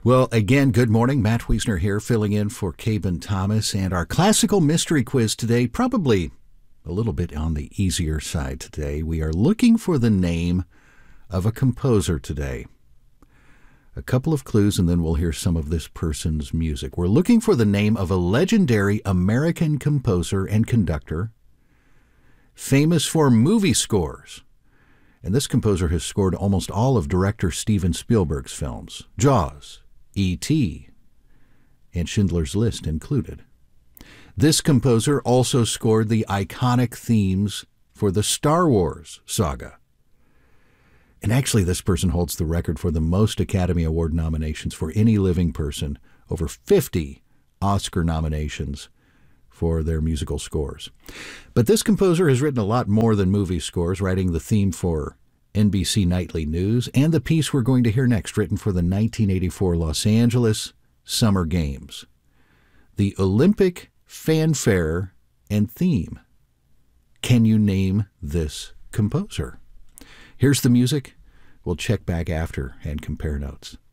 Well, again, good morning. Matt Wiesner here, filling in for Caben Thomas. And our classical mystery quiz today, probably a little bit on the easier side today. We are looking for the name of a composer today. A couple of clues, and then we'll hear some of this person's music. We're looking for the name of a legendary American composer and conductor, famous for movie scores. And this composer has scored almost all of director Steven Spielberg's films, Jaws, E.T., and Schindler's List included. This composer also scored the iconic themes for the Star Wars saga. And actually, this person holds the record for the most Academy Award nominations for any living person, over 50 Oscar nominations for their musical scores. But this composer has written a lot more than movie scores, writing the theme for NBC Nightly News and the piece we're going to hear next, written for the 1984 Los Angeles Summer Games. The Olympic fanfare and theme. Can you name this composer? Here's the music. We'll check back after and compare notes.